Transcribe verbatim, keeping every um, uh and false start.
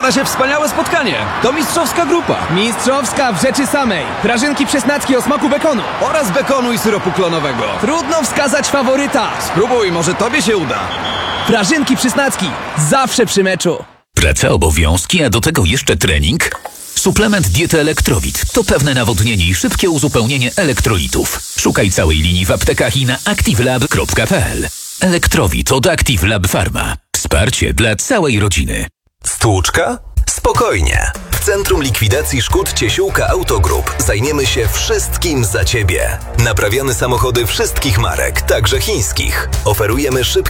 Zapowiada się wspaniałe spotkanie. To mistrzowska grupa. Mistrzowska w rzeczy samej. Prażynki przesnacki o smaku bekonu. Oraz bekonu i syropu klonowego. Trudno wskazać faworyta. Spróbuj, może tobie się uda. Prażynki przysnacki. Zawsze przy meczu. Praca, obowiązki, a do tego jeszcze trening? Suplement diety Elektrowit to pewne nawodnienie i szybkie uzupełnienie elektrolitów. Szukaj całej linii w aptekach i na activelab kropka p l. Elektrowit od Active Lab Pharma. Wsparcie dla całej rodziny. Stłuczka? Spokojnie. W Centrum Likwidacji Szkód Ciesiółka Autogroup zajmiemy się wszystkim za Ciebie. Naprawiamy samochody wszystkich marek, także chińskich. Oferujemy szybkie